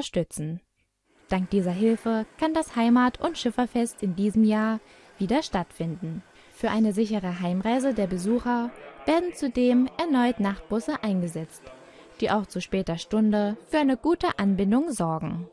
unterstützen. Dank dieser Hilfe kann das Heimat- und Schifferfest in diesem Jahr wieder stattfinden. Für eine sichere Heimreise der Besucher werden zudem erneut Nachtbusse eingesetzt, die auch zu später Stunde für eine gute Anbindung sorgen.